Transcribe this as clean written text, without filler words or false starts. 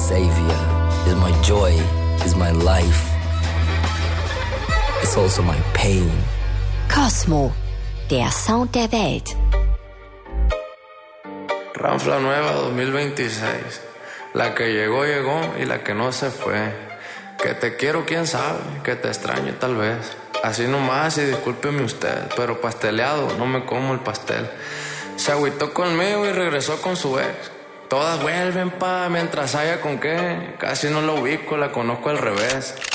savior, is my joy, is my life. It's also my pain. Cosmo, der Sound der Welt. Ranfla Nueva 2026. La que llegó, llegó y la que no se fue. Que te quiero, quién sabe, que te extraño tal vez. Así nomás y discúlpeme usted, pero pasteleado, no me como el pastel. Se agüitó conmigo y regresó con su ex. Todas vuelven mientras haya con qué. Casi no la ubico, la conozco al revés.